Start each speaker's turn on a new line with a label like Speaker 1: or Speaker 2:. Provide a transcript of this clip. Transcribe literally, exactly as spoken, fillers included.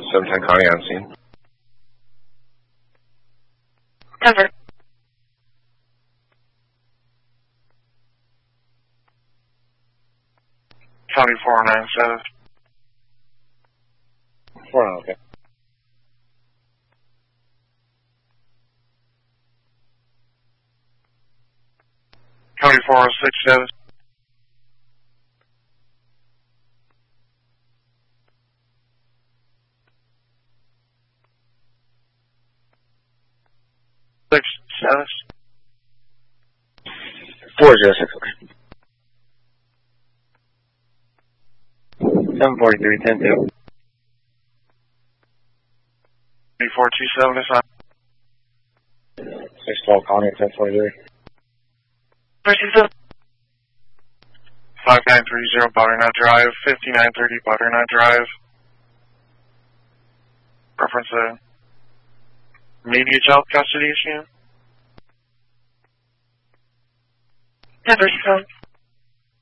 Speaker 1: seven ten Connie on scene.
Speaker 2: Cover.
Speaker 3: County four nine seven.
Speaker 1: four nine, okay.
Speaker 3: County four six seven. Six seven.
Speaker 1: Four zero six, okay. Seven forty three ten two.
Speaker 3: Four two seven is on.
Speaker 1: Six twelve Connie at ten forty three.
Speaker 3: Five nine three zero Butternut Drive, fifty nine thirty Butternut Drive. Reference a immediate child custody issue.
Speaker 2: Cover, phone.